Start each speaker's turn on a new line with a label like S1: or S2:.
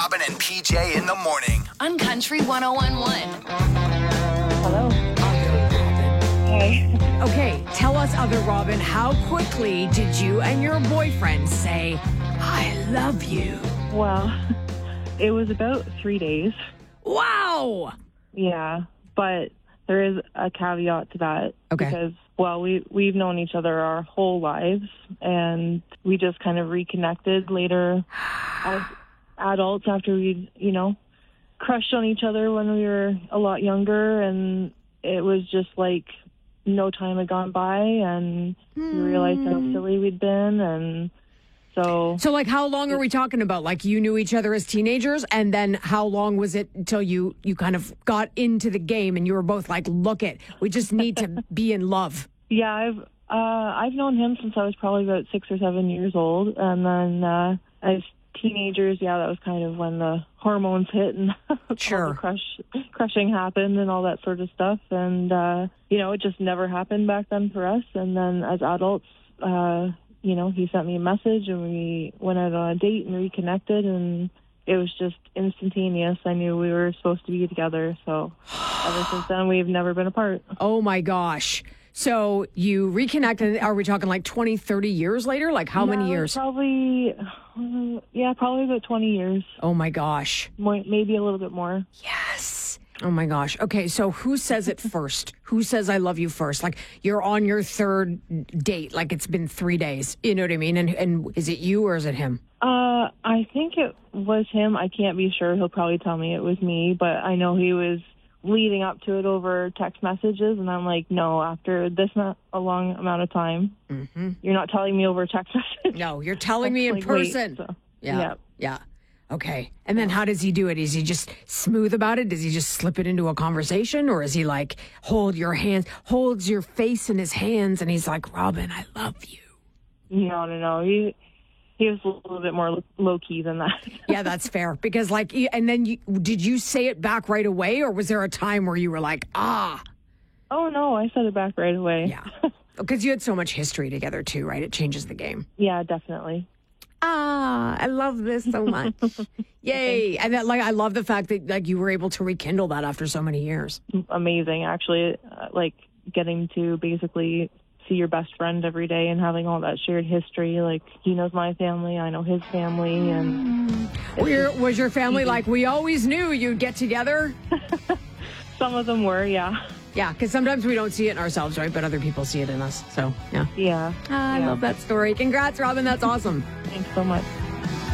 S1: Robin and PJ in the morning.
S2: On Country 101.1.
S3: Hello. Hi.
S4: Okay, tell us, other Robin, how quickly did you and your boyfriend say, I love you?
S3: Well, it was about 3 days.
S4: Wow!
S3: Yeah, but there is a caveat to that.
S4: Okay.
S3: Because, well, we've known each other our whole lives, and we just kind of reconnected later as adults after we, crushed on each other when we were a lot younger, and it was just like no time had gone by, and we realized how silly we'd been, and so
S4: like, how long are we talking about? Like, you knew each other as teenagers, and then how long was it until you kind of got into the game and you were both like, look it, we just need to be in love?
S3: Yeah, I've known him since I was probably about 6 or 7 years old, and then as teenagers, yeah, that was kind of when the hormones hit and
S4: Sure.
S3: all the crushing happened and all that sort of stuff, and it just never happened back then for us. And then as adults, he sent me a message and we went out on a date and reconnected, and it was just instantaneous. I knew we were supposed to be together, so ever since then we've never been apart.
S4: Oh my gosh. So you reconnected, are we talking like 20, 30 years later? Like how many years?
S3: Probably about 20 years.
S4: Oh my gosh.
S3: Maybe a little bit more.
S4: Yes. Oh my gosh. Okay, so who says it first? Who says I love you first? Like you're on your third date, like it's been 3 days. You know what I mean? And is it you or is it him?
S3: I think it was him. I can't be sure. He'll probably tell me it was me, but I know he was leading up to it over text messages, and I'm like, no, after this not a long amount of time, you're not telling me over text message.
S4: No, you're telling me in person. Yeah. Okay. And then how does he do it? Is he just smooth about it? Does he just slip it into a conversation, or is he like holds your face in his hands and he's like, Robin, I love you?
S3: No. He was a little bit more low-key than that.
S4: Yeah, that's fair. Because and then did you say it back right away, or was there a time where you were like, ah?
S3: Oh, no, I said it back right away.
S4: Yeah. Because you had so much history together too, right? It changes the game.
S3: Yeah, definitely.
S4: I love this so much. Yay. And that, I love the fact that you were able to rekindle that after so many years.
S3: Amazing, actually. Getting to basically see your best friend every day and having all that shared history. Like, he knows my family, I know his family, and
S4: was your family like, we always knew you'd get together?
S3: Some of them were, yeah.
S4: Yeah, because sometimes we don't see it in ourselves, right? But other people see it in us. So, yeah.
S3: Yeah.
S4: I love that story. Congrats, Robin. That's awesome.
S3: Thanks so much.